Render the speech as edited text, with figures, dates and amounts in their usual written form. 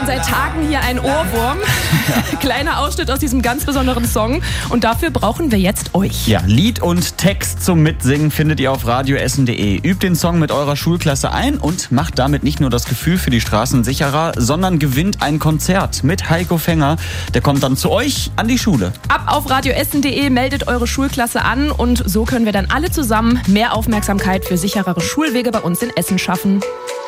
seit Tagen hier ein Ohrwurm. Kleiner Ausschnitt aus diesem ganz besonderen Song. Und dafür brauchen wir jetzt euch. Ja, Lied und Text zum Mitsingen findet ihr auf radioessen.de. Übt den Song mit eurer Schulklasse ein und macht damit nicht nur das Gefühl für die Straßen sicherer, sondern gewinnt ein Konzert mit Heiko Fänger. Der kommt dann zu euch an die Schule. Ab auf radioessen.de, meldet eure Schulklasse an und so können wir dann alle zusammen mehr Aufmerksamkeit für sicherere Schulwege bei uns in Essen schaffen.